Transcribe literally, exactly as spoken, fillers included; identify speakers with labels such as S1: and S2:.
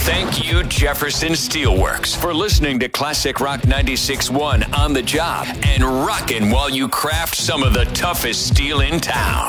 S1: Thank you, Jefferson Steelworks, for listening to Classic Rock ninety-six point one on the job and rocking while you craft some of the toughest steel in town.